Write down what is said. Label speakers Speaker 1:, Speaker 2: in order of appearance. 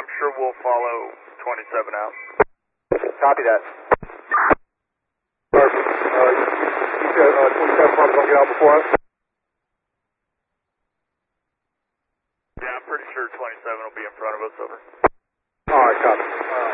Speaker 1: I'm sure we'll follow 27 out.
Speaker 2: Copy that.
Speaker 3: Perfect. You said 27 probably going to get out before us?
Speaker 1: Yeah, I'm pretty sure 27 will be in front of us, over.
Speaker 3: All right, copy.